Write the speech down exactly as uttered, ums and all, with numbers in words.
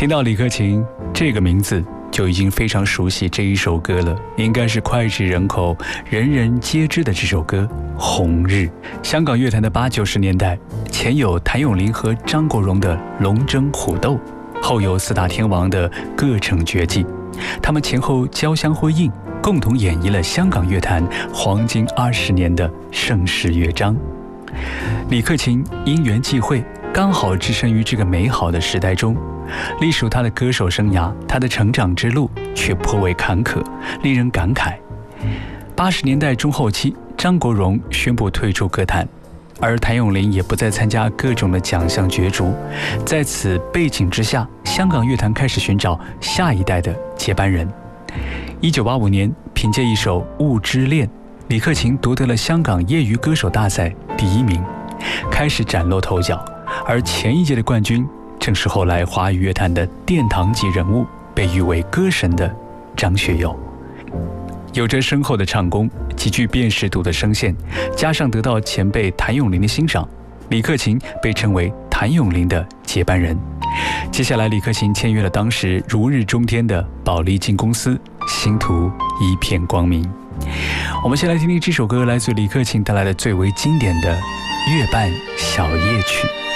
听到李克勤这个名字，就已经非常熟悉这一首歌了，应该是脍炙人口、人人皆知的这首歌《红日》。香港乐坛的八九十年代，前有谭咏麟和张国荣的龙争虎斗，后有四大天王的各逞绝技，他们前后交相辉映，共同演绎了香港乐坛黄金二十年的盛世乐章。李克勤因缘际会，刚好置身于这个美好的时代中。隶属他的歌手生涯，他的成长之路却颇为坎坷，令人感慨。八十年代中后期，张国荣宣布退出歌坛，而谭咏麟也不再参加各种的奖项角逐。在此背景之下，香港乐坛开始寻找下一代的接班人。一九八五年，凭借一首《雾之恋》，李克勤夺得了香港业余歌手大赛第一名，开始崭露头角。而前一届的冠军，正是后来华语乐坛的殿堂级人物，被誉为歌神的张学友。有着深厚的唱功、极具辨识度的声线，加上得到前辈谭咏麟的欣赏，李克勤被称为谭咏麟的接班人。接下来，李克勤签约了当时如日中天的宝丽金公司，星途一片光明。我们先来听听这首歌，来自李克勤带来的最为经典的《月半小夜曲》。